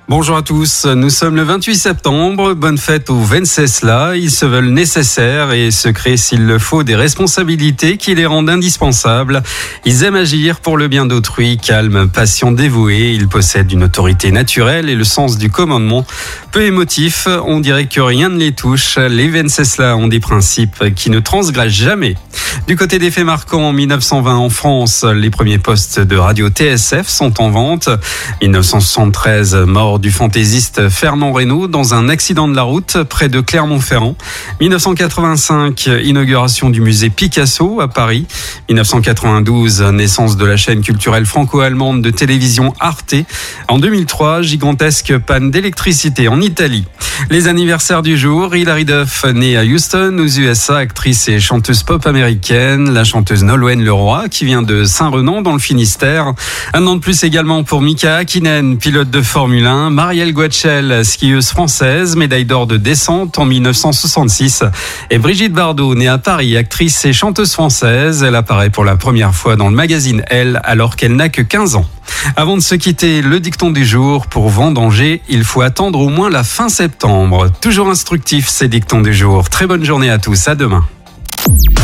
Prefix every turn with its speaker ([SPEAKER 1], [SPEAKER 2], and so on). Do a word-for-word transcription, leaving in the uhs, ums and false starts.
[SPEAKER 1] Bonjour à tous, nous sommes le vingt-huit septembre, bonne fête aux Venceslas. Ils se veulent nécessaires et se créent s'il le faut des responsabilités qui les rendent indispensables. Ils aiment agir pour le bien d'autrui, calmes, patients, dévoués. Ils possèdent une autorité naturelle et le sens du commandement. Peu émotifs, on dirait que rien ne les touche. Les Venceslas ont des principes qui ne transgressent jamais. Du côté des faits marquants, en mille neuf cent vingt en France, les premiers postes de radio T S F sont en vente. mille neuf cent soixante-treize, mort du fantaisiste Fernand Reynaud dans un accident de la route près de Clermont-Ferrand. mille neuf cent quatre-vingt-cinq, inauguration du musée Picasso à Paris. mille neuf cent quatre-vingt-douze, naissance de la chaîne culturelle franco-allemande de télévision Arte. En deux mille trois, gigantesque panne d'électricité en Italie. Les anniversaires du jour, Hilary Duff, née à Houston, aux U S A, actrice et chanteuse pop américaine. La chanteuse Nolwenn Leroy, qui vient de Saint-Renan, dans le Finistère. Un an de plus également pour Mika Häkkinen, pilote de Formule un. Marielle Guachel, skieuse française, médaille d'or de descente en mille neuf cent soixante-six. Et Brigitte Bardot, née à Paris, actrice et chanteuse française. Elle apparaît pour la première fois dans le magazine Elle, alors qu'elle n'a que quinze ans. Avant de se quitter, le dicton du jour, pour vendanger, il faut attendre au moins la fin septembre. Toujours instructif ces dictons du jour. Très bonne journée à tous, à demain.